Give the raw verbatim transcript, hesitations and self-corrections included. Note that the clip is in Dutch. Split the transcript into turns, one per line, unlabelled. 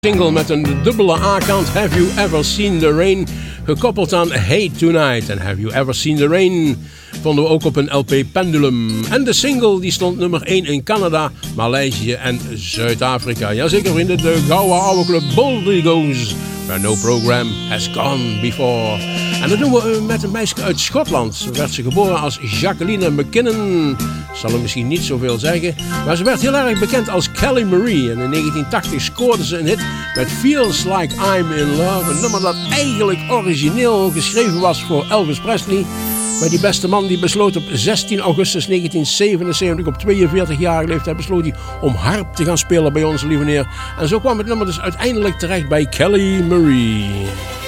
Single met een dubbele A-kant, Have You Ever Seen the Rain, gekoppeld aan Hey Tonight. En Have You Ever Seen the Rain vonden we ook op een L P Pendulum. En de single die stond nummer één in Canada, Maleisië en Zuid-Afrika. Jazeker vrienden, de gouden oude club Bold Eagles, where no program has gone before. En dat doen we met een meisje uit Schotland. Zo werd ze geboren als Jacqueline McKinnon. Zal hem misschien niet zoveel zeggen, maar ze werd heel erg bekend als Kelly Marie. En in negentien tachtig scoorde ze een hit met Feels Like I'm in Love. Een nummer dat eigenlijk origineel geschreven was voor Elvis Presley. Maar die beste man die besloot op zestien augustus negentien zevenenzeventig, op tweeënveertigjarige leeftijd, besloot hij om harp te gaan spelen bij onze lieve neer. En zo kwam het nummer dus uiteindelijk terecht bij Kelly Marie.